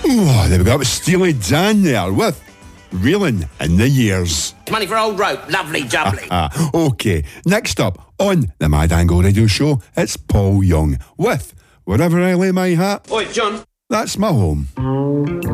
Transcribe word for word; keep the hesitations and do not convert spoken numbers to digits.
Oh, there we go. That was Steely Dan there with Reeling in the Years. Money for old rope. Lovely jubbly. Okay, next up on the Mad Angle Radio Show, it's Paul Young with Wherever I Lay My Hat. Oi, John. That's my home.